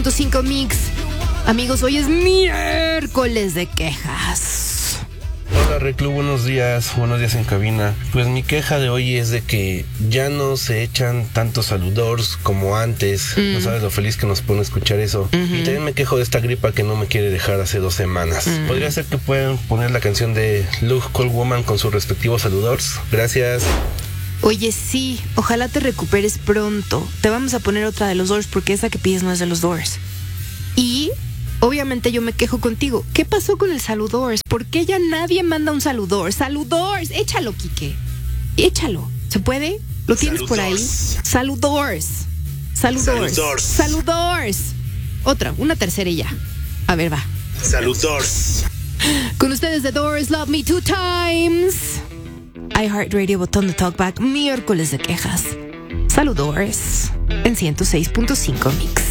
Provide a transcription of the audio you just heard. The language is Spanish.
106.5 Mix. Amigos, hoy es miércoles de quejas. Hola Reclu, buenos días en cabina. Pues mi queja de hoy es de que ya no se echan tantos saludors como antes. No sabes lo feliz que nos pone escuchar eso. Y también me quejo de esta gripa que no me quiere dejar hace 2 semanas. Podría ser que puedan poner la canción de Luke Cold Woman con sus respectivos saludors. Gracias. Oye, sí, ojalá te recuperes pronto. Te vamos a poner otra de los Doors porque esa que pides no es de los Doors. Y obviamente yo me quejo contigo. ¿Qué pasó con el Saludors? ¿Por qué ya nadie manda un Saludors? Saludors, échalo, Quique. Échalo. ¿Se puede? ¿Lo tienes por ahí? Saludors. Otra, una tercera y ya. A ver, va. Saludors. Con ustedes The Doors, Love Me Two Times. iHeartRadio, botón de talkback, miércoles de quejas. Saludors en 106.5 Mix.